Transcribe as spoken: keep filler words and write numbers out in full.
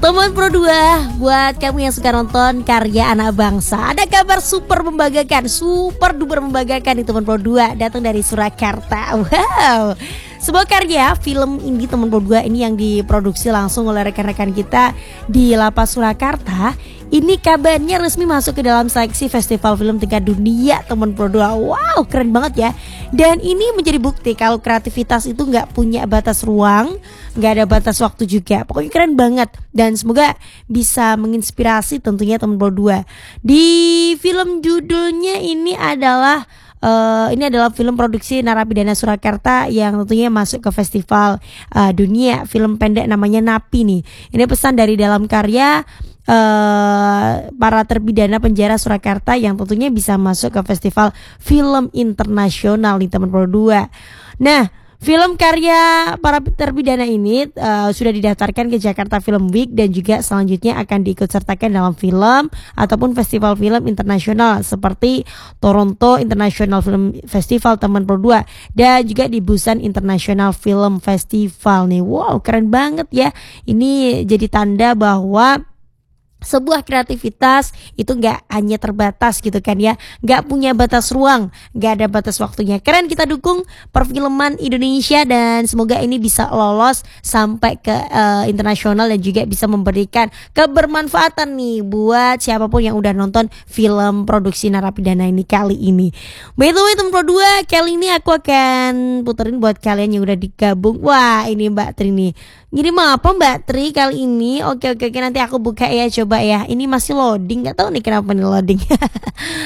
Teman Pro dua, buat kamu yang suka nonton karya anak bangsa, ada kabar super membanggakan, super duper membanggakan di Teman Pro dua, datang dari Surakarta. Wow, sebuah karya film indie Teman Pro dua ini yang diproduksi langsung oleh rekan-rekan kita di Lapas Surakarta. Ini kabarnya resmi masuk ke dalam seleksi festival film tingkat dunia Teman Pro dua. Wow, keren banget ya. Dan ini menjadi bukti kalau kreativitas itu gak punya batas ruang, gak ada batas waktu juga. Pokoknya keren banget. Dan semoga bisa menginspirasi tentunya Teman Pro dua. Di film judulnya ini adalah Uh, ini adalah film produksi narapidana Surakarta yang tentunya masuk ke festival uh, dunia film pendek namanya Napi nih. Ini pesan dari dalam karya uh, para terpidana penjara Surakarta yang tentunya bisa masuk ke festival film internasional di Teman Pro dua. Nah, film karya para terpidana ini uh, sudah didaftarkan ke Jakarta Film Week dan juga selanjutnya akan diikutsertakan dalam film ataupun festival film internasional seperti Toronto International Film Festival Teman Pro dua dan juga di Busan International Film Festival nih. Wow, keren banget ya. Ini jadi tanda bahwa sebuah kreativitas itu gak hanya terbatas gitu kan ya, gak punya batas ruang, gak ada batas waktunya. Keren, kita dukung perfilman Indonesia dan semoga ini bisa lolos sampai ke uh, internasional dan juga bisa memberikan kebermanfaatan nih buat siapapun yang udah nonton film produksi narapidana ini kali ini. By the way Teman Pro dua, kali ini aku akan puterin buat kalian yang udah digabung. Wah, ini Mbak Tri nih ngirim apa Mbak Tri kali ini? Oke oke oke, nanti aku buka ya, coba ya. Ini masih loading, nggak tahu nih kenapa nih loading.